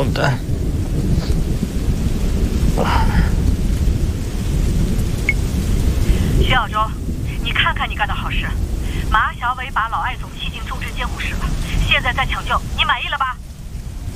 冷淡。 徐小舟，你看看你干的好事，马小伟把老艾总气进重症监护室了，现在在抢救，你满意了吧？